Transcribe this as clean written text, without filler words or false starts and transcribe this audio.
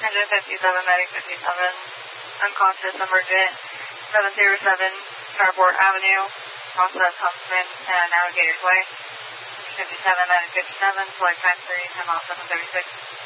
medic 57, unconscious, emergent, 707 Starboard Avenue, process Huntsman, Navigator's Way. 57, medic 57, flight time 3, time off 736.